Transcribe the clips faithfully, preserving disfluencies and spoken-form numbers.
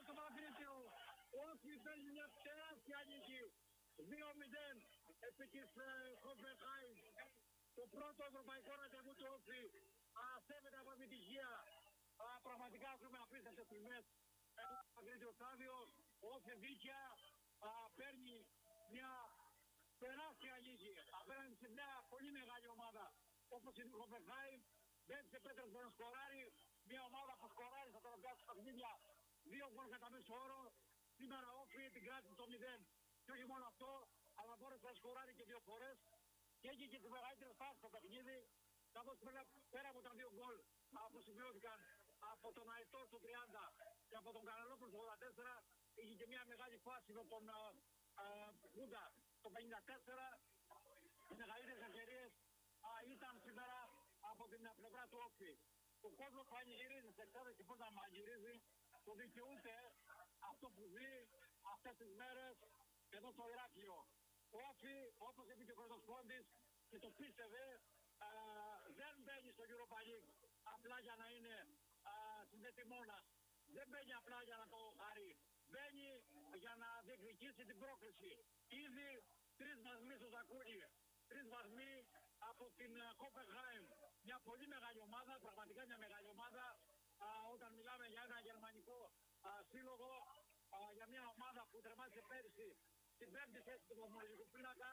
στο Μαγκρίτιο. Όσοι παίζει μια τεράστια νίκη. δύο μηδέν επί της Χόφενχάιμ. Το πρώτο ευρωπαϊκό ραντεβού του Όφη σέβεται από επιτυχία. Πραγματικά έχουμε απίστευτες στιγμές. Ένα Μαγκρίτιο στάδιο. Ο Όφη δίκαια παίρνει μια τεράστια νίκη απέναντι σε μια πολύ μεγάλη ομάδα όπως είναι η Χόφενχάιμ. Δεν σε πέτρες να σκοράρει. Μια ομάδα που σκοράρει στα τελευταία του παιχνίδια. Δύο γκολ κατά μέσο όρο. Σήμερα Όφη την κράτησε το μηδέν. Και όχι μόνο αυτό, αλλά μπόρεσε να σκοράρει και δύο φορές. Και έχει και τις μεγαλύτερες φάσεις στο παιχνίδι. Καθώς πέρα από τα δύο γκολ που σημειώθηκαν από τον Αετό στο τριάντα και από τον Κανελόπουλο στο ογδόντα τέσσερα, είχε και μια μεγάλη φάση με τον Κούντα στο πενήντα τέσσερα. Οι μεγαλύτερες ευκαιρίες ήταν σήμερα από την πλευρά του Όφη. Ο κόσμος πανηγυρίζει σε εξάδες και πώς να πανηγυρίζει, το δικαιούται αυτό που ζει αυτές τις μέρες εδώ στο Ηράκλειο. Ο Όφη, όπως είπε και ο Πρωτοσπόντης και το πίστευε, α, δεν μπαίνει στο Europa League απλά για να είναι συνδετημόνας. Δεν μπαίνει απλά για να το χαρεί. Μπαίνει για να διεκδικήσει την πρόκριση. Ήδη τρεις βαθμοί στο Ζακούρι. Τρεις βαθμοί από την Χόφενχάιμ. Μια πολύ μεγάλη ομάδα, πραγματικά μια μεγάλη ομάδα. Α, όταν μιλάμε για ένα γερμανικό α, σύλλογο, α, για μια ομάδα που τερμάτισε πέρυσι στην πέμπτη θέση του βαθμολογικού πίνακα.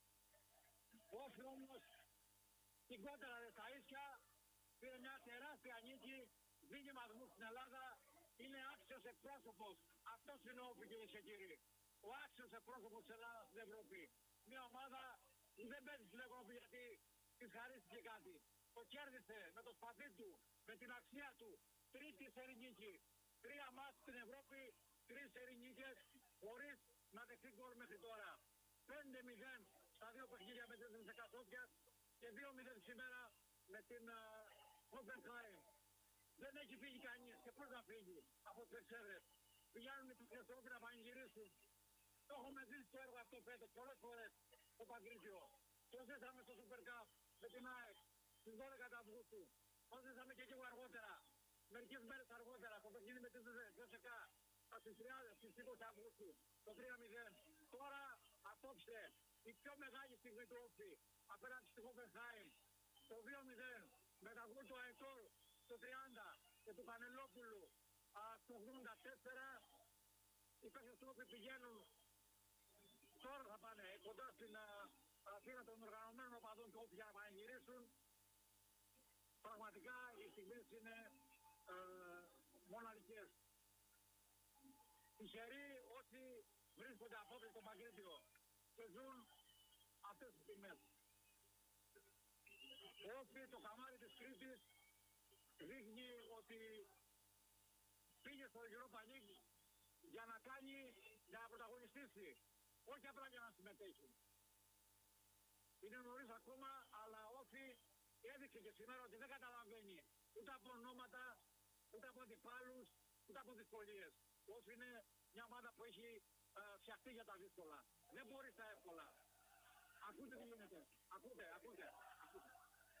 Όφη όμως την κόντρα δε στα ίσια, πήρε μια τεράστια νίκη, δίνει βαθμούς στην Ελλάδα, είναι άξιος εκπρόσωπος. Αυτός είναι ο Όφη, κυρίες και κύριοι. Ο άξιος εκπρόσωπος της Ελλάδας στην Ευρώπη. Μια ομάδα που δεν παίζει στην Ευρώπη γιατί της χαρίστηκε κάτι. Το κέρδισε με το σπαθί του, με την αξία του. Τρίτη σερί νίκη. Τρία μάτς στην Ευρώπη, τρεις σερί νίκες, χωρίς να δεχτεί γκολ μέχρι τώρα. πέντε μηδέν στα δύο παιχνίδια με την Δεκασόπια και δύο μηδέν σήμερα με την Χόφενχάιμ. Δεν έχει φύγει κανείς και πώς να φύγει από τις εξέδρες. Πηγαίνουν οι Πικρεσόποι να πανηγυρίσουν. Το έχουμε δει στο έργο αυτό φέτος πολλές φορές στο Παγκρίτιο. Το ζήσαμε στο Super Cup με την ΑΕΚ στις δώδεκα Αυγούστου. Το ζήσαμε και λίγο αργότερα. Μερικές μέρες αργότερα το παιχνίδι με την ΔΣΚΑ στις είκοσι Αυγούστου το τρία μηδέν. Τώρα απόψε η πιο μεγάλη στιγμή του Όφη απέναντι στη Χόφενχάιμ το δύο μηδέν με τα γκολ του Αετόρ στο τριάντα και του Κανελόπουλου στο ογδόντα τέσσερα. Οι παίκτες του Όφη πηγαίνουν τώρα, θα πάνε κοντά στην θύρα των οργανωμένων οπαδών του Όφη για να πανηγυρίσουν. Πραγματικά οι στιγμές είναι ε, μοναδικές. Τυχεροί όσοι βρίσκονται απόψε στο Παγκρίτιο και ζουν αυτές τις στιγμές. Όφη, το καμάρι της Κρήτης δείχνει ότι πήγε στο Europa League για να κάνει, για να πρωταγωνιστήσει, όχι απλά για να συμμετέχει. Είναι νωρίς ακόμα, αλλά Όφη έδειξε και σήμερα ότι δεν καταλαβαίνει ούτε από ονόματα, ούτε από αντιπάλους, ούτε από δυσκολίες. Όφη είναι μια ομάδα που έχει ε, φτιαχτεί για τα δύσκολα. Δεν μπορεί στα εύκολα. Ακούτε τι γίνεται. Ακούτε, ακούτε, ακούτε.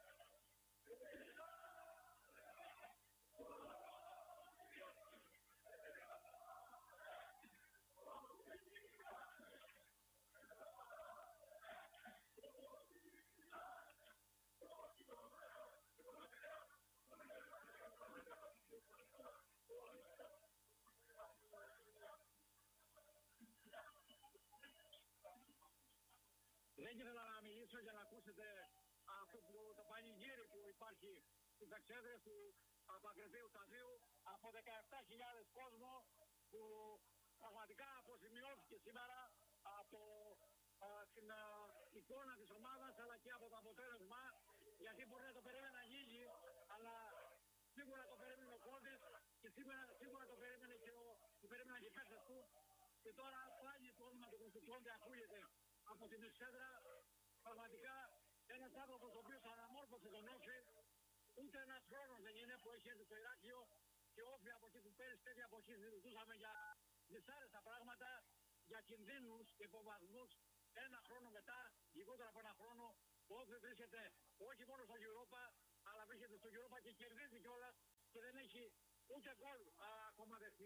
Δεν ήθελα να μιλήσω για να ακούσετε αυτό που, το πανηγύρι που υπάρχει στις εξέδρες του Παγκριτίου Σταδίου από δεκαεπτά χιλιάδες κόσμο που πραγματικά αποζημιώθηκε σήμερα από α, την α, εικόνα της ομάδας αλλά και από το αποτέλεσμα, γιατί μπορεί να το περίμενε να γίνει, αλλά σίγουρα το περίμενε ο Κόντης και σίγουρα, σίγουρα το περίμενε και ο, το περίμεναν και οι παίκτες του. Και τώρα πάλι το όνομα του Κωνσταντινόπουλου ακούγεται από την εξέδρα. Πραγματικά ένας άνθρωπος ο οποίος αναμόρφωσε τον Όφη, ούτε ένας χρόνος δεν είναι που έχει έρθει στο Ηράκλειο και Όφη από εκεί που πέρυσι τέτοια εποχή συζητούσαμε για δυσάρεστα πράγματα, για κινδύνους και υποβασμούς. Ένα χρόνο μετά, λιγότερο από ένα χρόνο, ο Όφη βρίσκεται όχι μόνο στο Europa, αλλά βρίσκεται στο Europa και κερδίζει κιόλας και δεν έχει ούτε γκολ ακόμα δεχτεί.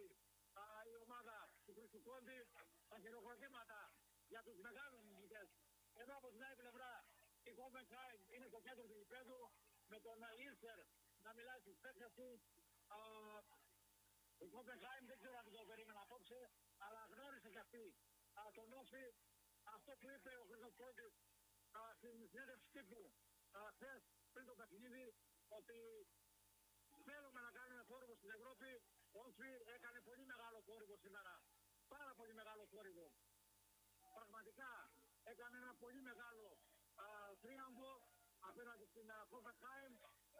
α, η ομάδα του Χρήστου Κόντι, τα χειροκροτήματα για τους μεγάλους νικητές. Εδώ από την άλλη πλευρά η Hoffenheim είναι στο κέντρο του γηπέδου με τον Ήρσερ να μιλάει στους παίκτες του. Α, η Hoffenheim δεν ξέρω αν το περίμενα απόψε, αλλά γνώρισε κι αυτή α, τον Όφη. Αυτό που είπε ο Χρήστος Κόντης στην συνέντευξη τύπου χθες πριν το παιχνίδι, ότι θέλουμε να κάνουμε θόρυβο στην Ευρώπη. Ο Όφη έκανε πολύ μεγάλο θόρυβο σήμερα. Πάρα πολύ μεγάλο θόρυβο. Πραγματικά έκανε ένα πολύ μεγάλο α, θρίαμβο απέναντι στην Hoffenheim.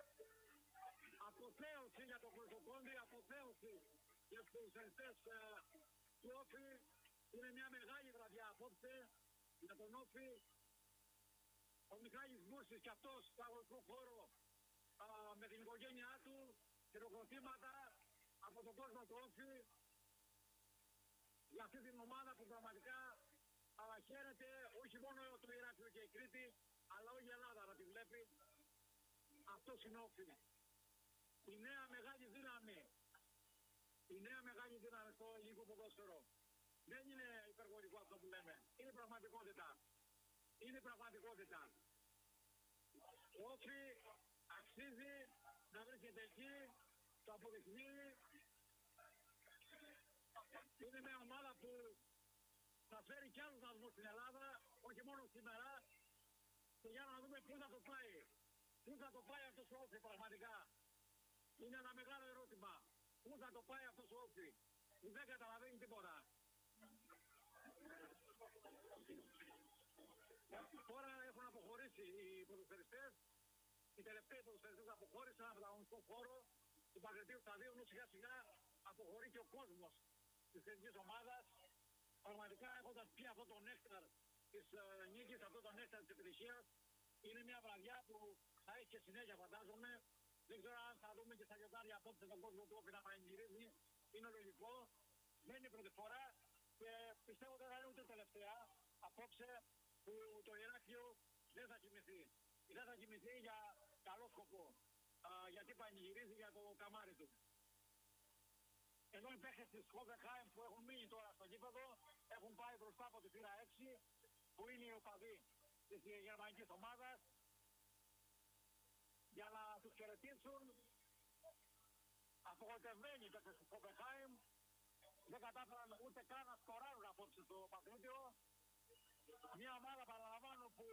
Αποθέωση για τον Χρυσοκόντη, αποθέωση για τους ελιστές του Όφη. Είναι μια μεγάλη βραδιά απόψε για τον Όφη. Ο Μιχάλης Μπούρσης και αυτός στο αγωνιστικό χώρο α, με την οικογένειά του, χειροκροτήματα από τον κόσμο του Όφη για αυτή την ομάδα που πραγματικά α, χαίρεται όχι μόνο το Ηράκλειο και η Κρήτη, αλλά όλη η Ελλάδα να τη βλέπει. Αυτός είναι Όφη. Η νέα μεγάλη δύναμη, η νέα μεγάλη δύναμη στο ελληνικό ποδόσφαιρο. Δεν είναι υπερβολικό αυτό που λέμε, είναι πραγματικότητα. Είναι πραγματικότητα. Ο Όφη αξίζει να βρίσκεται εκεί, το αποδεικνύει. Είναι μια ομάδα που θα φέρει κι άλλους βαθμούς στην Ελλάδα, όχι μόνο σήμερα. Και για να δούμε πού θα το πάει. Πού θα το πάει αυτός ο Όφη πραγματικά. Είναι ένα μεγάλο ερώτημα. Πού θα το πάει αυτός ο Όφη, που δεν καταλαβαίνει τίποτα. Τώρα έχουν αποχωρήσει οι ποδοσφαιριστές. Οι τελευταίοι ποδοσφαιριστές αποχώρησαν από τον αγωνιστικό χώρο του Παγκρατίου Σταδίου, ενώ σιγά σιγά αποχωρεί και ο κόσμος της εθνικής ομάδας. Πραγματικά έχοντας πει αυτό το νέκταρ της ε, νίκης, αυτό το νέκταρ της επιτυχίας, είναι μια βραδιά που θα έχει και συνέχεια φαντάζομαι. Δεν ξέρω αν θα δούμε και στα γιορτάρια απόψε τον κόσμο του Όφη να πανηγυρίζει. Είναι λογικό. Δεν είναι πρώτη φορά και πιστεύω ότι δεν θα είναι ούτε τελευταία απόψε που το Ηράκλειο δεν θα κοιμηθεί. Δεν θα κοιμηθεί για καλό σκοπό. Α, γιατί πανηγυρίζει για το καμάρι του. Ενώ οι παίκτες της Hoffenheim που έχουν μείνει τώρα στο γήπεδο έχουν πάει μπροστά από τη θύρα έξι, που είναι οι οπαδοί της γερμανικής ομάδας, για να τους χαιρετήσουν. Απογοητευμένοι οι παίκτες της Hoffenheim, δεν κατάφεραν ούτε καν να σκοράρουν απόψε στο Παγκρίτιο. Μια ομάδα, παραλαμβάνω, που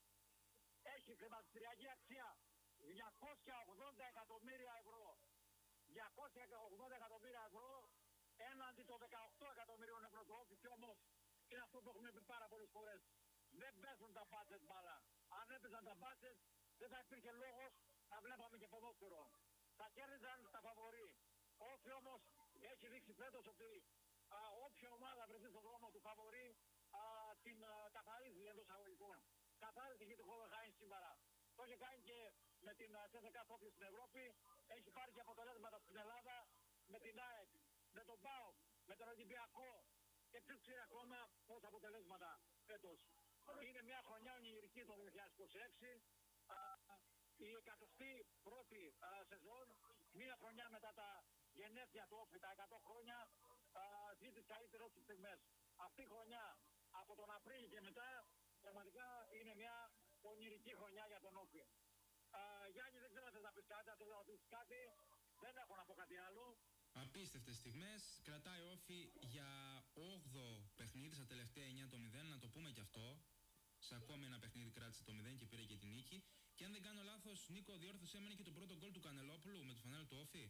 έχει χρηματιστηριακή αξία διακόσια ογδόντα εκατομμύρια ευρώ. διακόσια ογδόντα εκατομμύρια ευρώ έναντι των δεκαοκτώ εκατομμυρίων ευρώ του Όφη. Και όμως είναι αυτό που έχουμε πει πάρα πολλές φορές. Δεν παίζουν τα μπάτζετ μπάλα. Αν έπαιζαν τα μπάτζετ, δεν θα υπήρχε λόγος να βλέπαμε και ποδόσφαιρο. Θα κέρδιζαν τα φαβορί. Όφη όμως έχει δείξει φέτος ότι α, όποια ομάδα βρεθεί στον δρόμο του φαβορί α, την α, καθαρίζει εντός αγωγικών. Καθάρισε και το Hoffenheim σήμερα. Το έχει κάνει και με την ΣΕΣΚΑ Σόφια στην Ευρώπη. Έχει πάρει και αποτελέσματα στην Ελλάδα με την ΑΕΚ, με τον ΠΑΟΚ, με τον Ολυμπιακό και ποιος ξέρει ακόμα πόσα αποτελέσματα φέτος. Είναι μια χρονιά ονειρική το δύο χιλιάδες είκοσι έξι. Α, η εκατοστή πρώτη α, σεζόν, μια χρονιά μετά τα γενέθλια του Όφη, τα εκατό χρόνια, α, ζει τις καλύτερες του στιγμές. Αυτή η χρονιά από τον Απρίλιο και μετά πραγματικά είναι μια ονειρική χρονιά για τον Όφη. Uh, Γιάννη, δεν ξέρω αν θες να πεις κάτι, αν θες να πεις κάτι, δεν έχω να πω κάτι άλλο. Απίστευτες στιγμές, κρατάει Όφη για όγδοο παιχνίδι στα τελευταία εννιά το μηδέν, να το πούμε και αυτό. Σε ακόμη ένα παιχνίδι κράτησε το μηδέν και πήρε και την νίκη. Και αν δεν κάνω λάθος, Νίκο, διόρθωσε έμενε και το πρώτο γκολ του Κανελόπουλου με τη φανέλα του Όφη.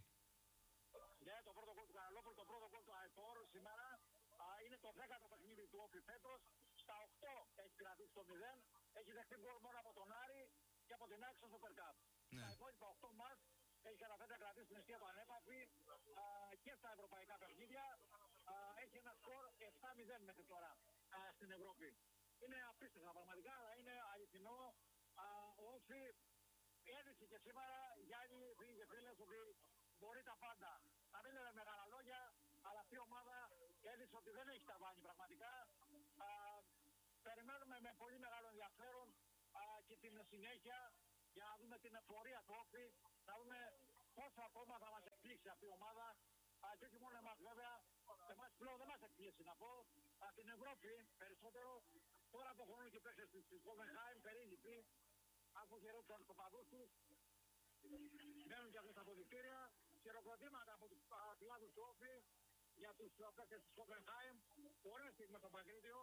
Ναι, το πρώτο γκολ του Κανελόπουλου, το πρώτο γκολ του ΑΕΠΟΡ σήμερα. Α, είναι το δέκατο παιχνίδι του Όφη φέτος. Στα οκτώ έχει κρατήσει το μηδέν. Έχει δεχτεί γκολ μόνο από τον Άρη και από την ΑΕΚ στο Super Cup. Ναι. Τα υπόλοιπα οκτώ μας έχει καταφέρει να κρατήσει την αιστεία του ανέπαφη α, και στα ευρωπαϊκά παιχνίδια. Α, έχει ένα σκορ επτά μηδέν μέχρι τώρα α, στην Ευρώπη. Είναι απίστευτα πραγματικά, αλλά είναι αληθινό. Α, ο Όφη έδειξε και σήμερα, Γιάννη, φίλοι και φίλες, ότι μπορεί τα πάντα. Να μην λέμε μεγάλα λόγια, αλλά αυτή η ομάδα έδειξε ότι δεν έχει ταβάνει πραγματικά. Α, περιμένουμε με πολύ μεγάλο ενδιαφέρον α, και την συνέχεια για να δούμε την πορεία του Όφη, να δούμε πόσο ακόμα θα μας εκπλήξει αυτή η ομάδα Α, και όχι μόνο εμάς βέβαια, εμάς πλέον δεν μας εκπλήσει να πω, α, την Ευρώπη περισσότερο, τώρα που έχουν και παίξεις στη Χόφενχάιμ, περίληπτοι, αφού χαιρέτησαν τους οπαδούς τους, μπαίνουν και αυτές τα αποδεικτήρια, χειροκροτήματα από τους φιλάδους του Όφη για τους παίκτες της Χόφενχάιμ, ωραίες στιγμές στο Παγκρίτιο,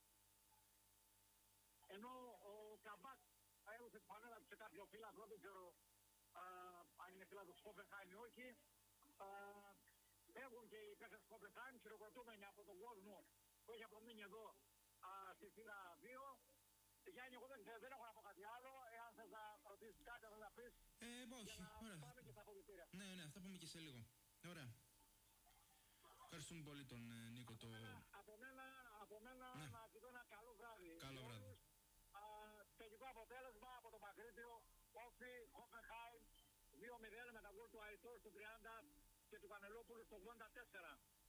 ενώ ο Καμπάκ έδωσε τη φανέλα του σε κάποιο φύλακρο, δεν ξέρω α, αν είναι φύλακρο της Χόφενχάιμ ή όχι. Α, έχουν και οι παίκτες της Χόφενχάιμ χειροκροτούμενοι από τον κόσμο που έχει απομείνει εδώ α, στη θύρα δύο. Γιάννη, εγώ δεν, δεν έχω να πω κάτι άλλο. Εάν θες να ρωτήσεις κάτι, θα να πεις. Ε, όχι, για να ωραία. πάμε και στα αποδυτήρια. Ναι, ναι, θα πούμε και σε λίγο. Ωραία. Ευχαριστούμε πολύ τον ε, Νίκο. Το... Από μένα, από μένα ναι. να του δω ένα καλό βράδυ. Καλό βράδυ. Α, τελικό αποτέλεσμα από το Παγκρίτιο, Όφη, Χόφενχάιμ, δύο μηδέν με τα γκολ του Αϊτόρ στο τριάντα και του Κανελόπουλου στο ογδόντα τέσσερα.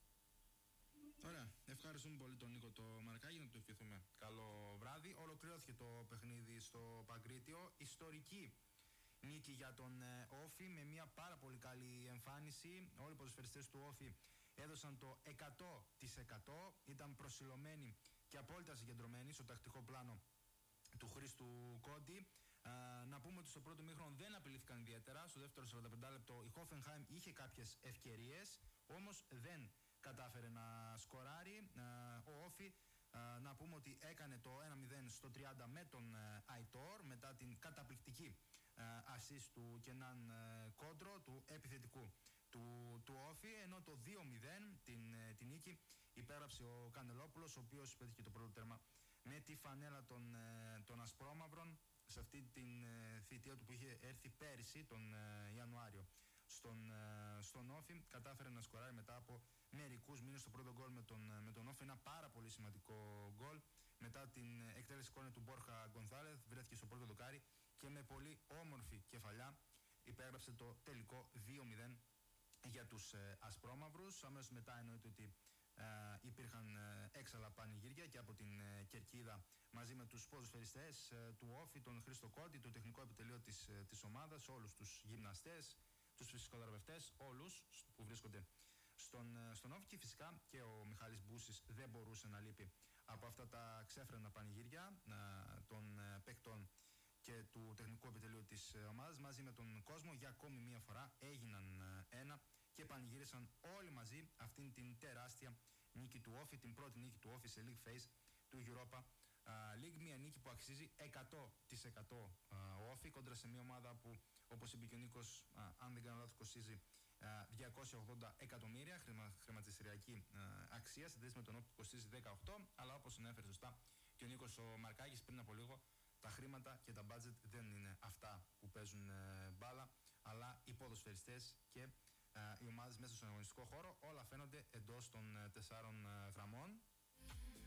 Ωραία. Ευχαριστούμε πολύ τον Νίκο το Μαρκάγη, να του ευχηθούμε καλό βράδυ. Ολοκληρώθηκε το παιχνίδι στο Παγκρίτιο. Ιστορική νίκη για τον ε, Όφη με μια πάρα πολύ καλή εμφάνιση. Όλοι οι ποδοσφαιριστές του Όφη έδωσαν το εκατό τοις εκατό. Ήταν προσιλωμένοι και απόλυτα συγκεντρωμένοι στο τακτικό πλάνο του Χρήστου Κόντι. Uh, να πούμε ότι στο πρώτο μήχρονο δεν απειλήθηκαν ιδιαίτερα. Στο δεύτερο σαράντα πέντε λεπτό η Hoffenheim είχε κάποιες ευκαιρίες, όμως δεν κατάφερε να σκοράρει. Uh, ο Όφη, uh, να πούμε ότι έκανε το ένα μηδέν στο τριάντα με τον Αϊτόρ uh, μετά την καταπληκτική uh, assist του Κενάν uh, Κόντρο, του επιθετικού του, του Όφη, ενώ το δύο μηδέν την, uh, την νίκη υπέγραψε ο Κανελόπουλος, ο οποίος πέτυχε το πρώτο τέρμα με τη φανέλα των, uh, των Ασπρόμαυρων σε αυτή την ε, θητεία του που είχε έρθει πέρυσι τον ε, Ιανουάριο στον, ε, στον Όφη. Κατάφερε να σκοράρει μετά από μερικούς μήνες το πρώτο γκολ με τον, με τον Όφη, ένα πάρα πολύ σημαντικό γκολ. Μετά την εκτέλεση κόρνερ του Μπόρχα Γκονθάλεθ βρέθηκε στο πρώτο δοκάρι και με πολύ όμορφη κεφαλιά υπέγραψε το τελικό δύο μηδέν για τους ε, Ασπρόμαυρους. Αμέσως μετά εννοείται ότι Uh, υπήρχαν uh, έξαλα πανηγύρια και από την uh, Κερκίδα μαζί με τους ποδοσφαιριστές uh, του Όφη, τον Χρήστο Κόντι, το τεχνικό επιτελείο της, uh, της ομάδας, όλους τους γυμναστές, τους φυσικοδραβευτές, όλους που βρίσκονται στον, uh, στον Όφη, και φυσικά και ο Μιχάλης Μπούσης δεν μπορούσε να λείπει από αυτά τα ξέφρενα πανηγύρια uh, των uh, παικτών και του τεχνικού επιτελείου της uh, ομάδας. Μαζί με τον κόσμο για ακόμη μία φορά έγιναν uh, ένα και πανηγύρισαν όλοι μαζί αυτήν την τεράστια νίκη του Όφη, την πρώτη νίκη του Όφη σε League Phase του Europa uh, League. Μια νίκη που αξίζει εκατό τοις εκατό uh, Όφη κόντρα σε μια ομάδα που, όπως είπε και ο Νίκος, uh, αν δεν κάνω λάθος, κοστίζει uh, διακόσια ογδόντα εκατομμύρια χρημα, χρηματιστηριακή uh, αξία, σε αντίθεση με τον Όφη που κοστίζει δεκαοκτώ. Αλλά όπως ανέφερε σωστά και ο Νίκος ο Μαρκάκης πριν από λίγο, τα χρήματα και τα budget δεν είναι αυτά που παίζουν uh, μπάλα, αλλά οι ποδοσφαιριστές και Uh, οι ομάδες μέσα στον αγωνιστικό χώρο. Όλα φαίνονται εντός των uh, τεσσάρων uh, γραμμών.